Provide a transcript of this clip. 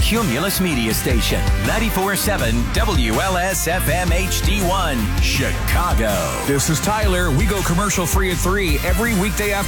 Cumulus Media Station, 94.7 WLS-FM HD1, Chicago. This is Tyler. We go commercial free at 3 every weekday afternoon.